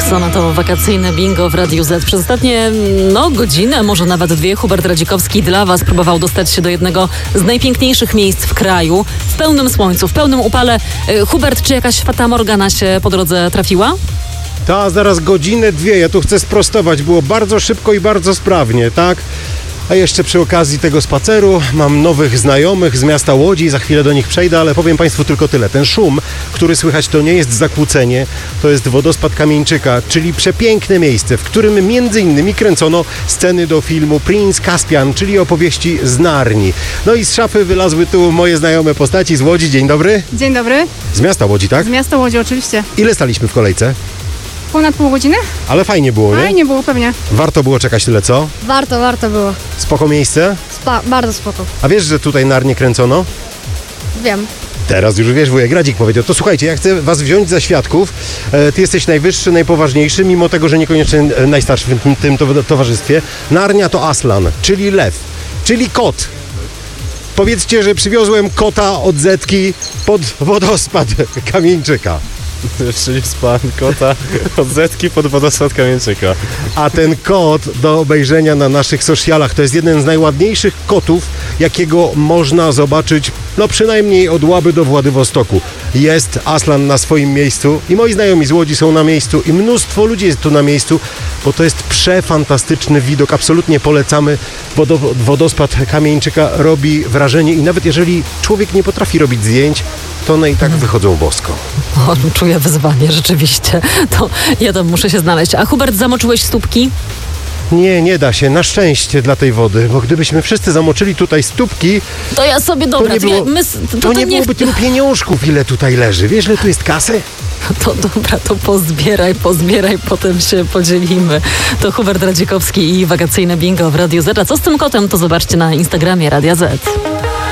Jacksona to wakacyjne bingo w Radiu Z. Przez ostatnie godzinę, może nawet 2, Hubert Radzikowski dla Was próbował dostać się do jednego z najpiękniejszych miejsc w kraju. W pełnym słońcu, w pełnym upale. Hubert, czy jakaś fata morgana się po drodze trafiła? Ta, zaraz godzinę, 2. Ja tu chcę sprostować. Było bardzo szybko i bardzo sprawnie, tak? A jeszcze przy okazji tego spaceru mam nowych znajomych z miasta Łodzi, za chwilę do nich przejdę, ale powiem Państwu tylko tyle. Ten szum, który słychać, to nie jest zakłócenie, to jest wodospad Kamieńczyka, czyli przepiękne miejsce, w którym między innymi kręcono sceny do filmu Prince Caspian, czyli opowieści z Narni. No i z szafy wylazły tu moje znajome postaci z Łodzi. Dzień dobry. Dzień dobry. Z miasta Łodzi, tak? Z miasta Łodzi, oczywiście. Ile staliśmy w kolejce? Ponad pół godziny? Ale fajnie było, nie? Fajnie było, pewnie. Warto było czekać tyle, co? Warto było. Spoko miejsce? Bardzo spoko. A wiesz, że tutaj Narnię kręcono? Wiem. Teraz już wiesz, wujek Radzik powiedział. To słuchajcie, ja chcę was wziąć za świadków. Ty jesteś najwyższy, najpoważniejszy, mimo tego, że niekoniecznie najstarszy w tym towarzystwie. Narnia to Aslan, czyli lew, czyli kot. Powiedzcie, że przywiozłem kota od Zetki pod wodospad Kamieńczyka. Czyli pan kota od Zetki pod wodospad Kamieńczyka. A ten kot do obejrzenia na naszych socialach to jest jeden z najładniejszych kotów, jakiego można zobaczyć, no przynajmniej od Łaby do Władywostoku. Jest Aslan na swoim miejscu i moi znajomi z Łodzi są na miejscu i mnóstwo ludzi jest tu na miejscu, bo to jest przefantastyczny widok. Absolutnie polecamy. Wodospad Kamieńczyka robi wrażenie i nawet jeżeli człowiek nie potrafi robić zdjęć, to one i tak wychodzą bosko. O, czuję wyzwanie, rzeczywiście. To ja tam muszę się znaleźć. A Hubert, zamoczyłeś stópki? Nie da się, na szczęście dla tej wody, bo gdybyśmy wszyscy zamoczyli tutaj stópki, To ja sobie, dobra, to nie byłoby tylu pieniążków, ile tutaj leży. Wiesz, ile tu jest kasy? To dobra, to pozbieraj, potem się podzielimy. To Hubert Radzikowski i wakacyjne bingo w Radiu Z. A co z tym kotem, to zobaczcie na Instagramie Radia Z.